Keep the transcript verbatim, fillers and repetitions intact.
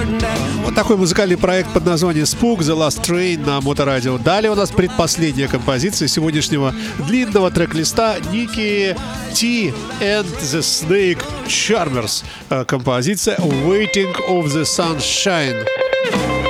Вот такой музыкальный проект под названием Spook The Last Train на Моторадио. Далее у нас предпоследняя композиция сегодняшнего длинного трек-листа Ники T and the Snake Charmers. Композиция Waiting of the Sunshine.